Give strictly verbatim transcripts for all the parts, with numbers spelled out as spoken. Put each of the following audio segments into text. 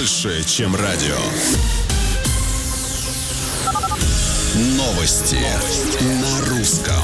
больше, чем радио. Новости, Новости. на русском.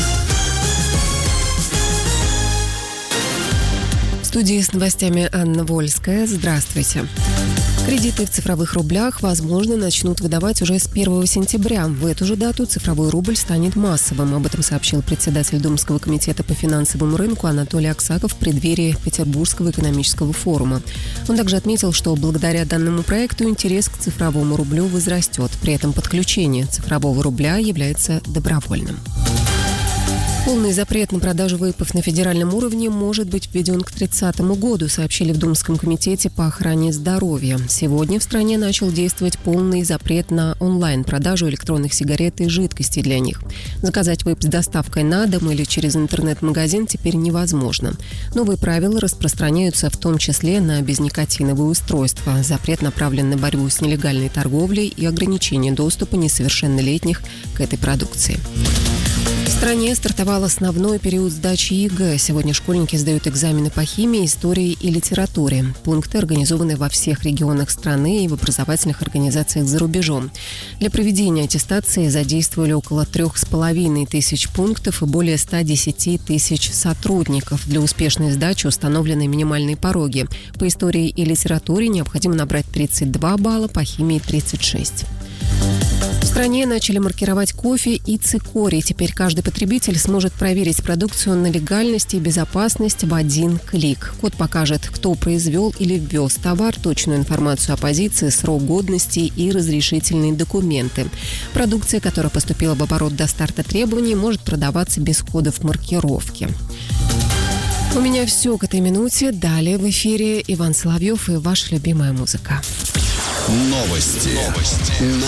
В студии с новостями Анна Вольская. Здравствуйте. Кредиты в цифровых рублях, возможно, начнут выдавать уже с первого сентября. В эту же дату цифровой рубль станет массовым. Об этом сообщил председатель Думского комитета по финансовому рынку Анатолий Аксаков в преддверии Петербургского экономического форума. Он также отметил, что благодаря данному проекту интерес к цифровому рублю возрастет. При этом подключение цифрового рубля является добровольным. Полный запрет на продажу вейпов на федеральном уровне может быть введен к тридцатому году, сообщили в Думском комитете по охране здоровья. Сегодня в стране начал действовать полный запрет на онлайн-продажу электронных сигарет и жидкостей для них. Заказать вейп с доставкой на дом или через интернет-магазин теперь невозможно. Новые правила распространяются в том числе на безникотиновые устройства. Запрет направлен на борьбу с нелегальной торговлей и ограничение доступа несовершеннолетних к этой продукции. В стране стартовал основной период сдачи ЕГЭ. Сегодня школьники сдают экзамены по химии, истории и литературе. Пункты организованы во всех регионах страны и в образовательных организациях за рубежом. Для проведения аттестации задействовали около трех с половиной тысяч пунктов и более ста десяти тысяч сотрудников. Для успешной сдачи установлены минимальные пороги. По истории и литературе необходимо набрать тридцать два балла, по химии – тридцать шесть. В стране начали маркировать кофе и цикорий. Теперь каждый потребитель сможет проверить продукцию на легальность и безопасность в один клик. Код покажет, кто произвел или ввез товар, точную информацию о позиции, срок годности и разрешительные документы. Продукция, которая поступила в оборот до старта требований, может продаваться без кодов маркировки. У меня все к этой минуте. Далее в эфире Иван Соловьев и ваша любимая музыка. Новости. Новости.